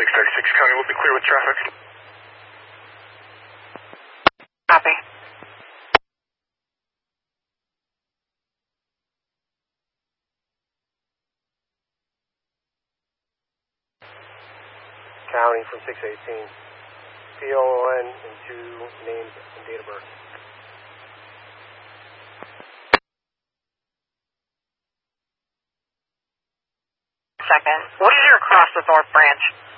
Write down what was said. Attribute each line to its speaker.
Speaker 1: 636 County will be clear with traffic.
Speaker 2: Copy.
Speaker 3: County from 618. PON and 2 names and date of birth.
Speaker 2: Second. What is your across the North Branch?